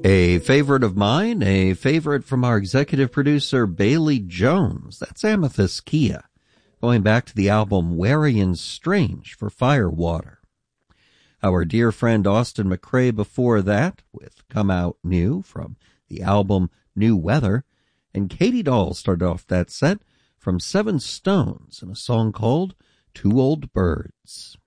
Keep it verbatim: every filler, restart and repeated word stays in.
A favorite of mine, a favorite from our executive producer, Bailey Jones. That's Amethyst Kia, going back to the album Wary and Strange for Firewater. Our dear friend Austin McCrae before that, with Come Out New from the album New Weather. And Katie Doll started off that set from Seven Stones in a song called Two Old Birds.